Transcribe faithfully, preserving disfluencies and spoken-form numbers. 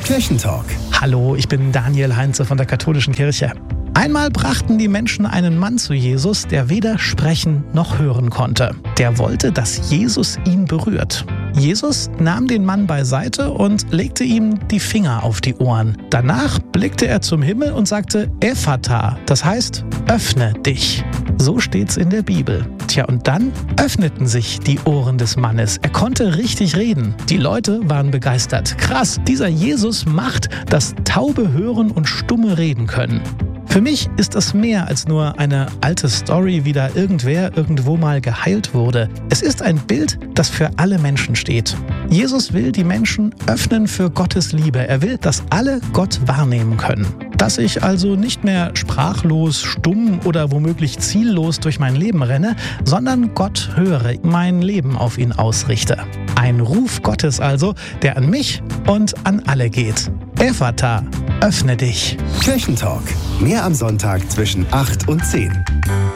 Kirchentalk. Hallo, ich bin Daniel Heinze von der Katholischen Kirche. Einmal brachten die Menschen einen Mann zu Jesus, der weder sprechen noch hören konnte. Der wollte, dass Jesus ihn berührt. Jesus nahm den Mann beiseite und legte ihm die Finger auf die Ohren. Danach blickte er zum Himmel und sagte Ephata, das heißt, öffne dich. So steht's in der Bibel. Tja, und dann öffneten sich die Ohren des Mannes. Er konnte richtig reden. Die Leute waren begeistert. Krass, dieser Jesus macht, dass Taube hören und Stumme reden können. Für mich ist das mehr als nur eine alte Story, wie da irgendwer irgendwo mal geheilt wurde. Es ist ein Bild, das für alle Menschen steht. Jesus will die Menschen öffnen für Gottes Liebe. Er will, dass alle Gott wahrnehmen können. Dass ich also nicht mehr sprachlos, stumm oder womöglich ziellos durch mein Leben renne, sondern Gott höre, mein Leben auf ihn ausrichte. Ein Ruf Gottes also, der an mich und an alle geht. Ephata, öffne dich. Kirchentalk. Mehr am Sonntag zwischen acht und zehn.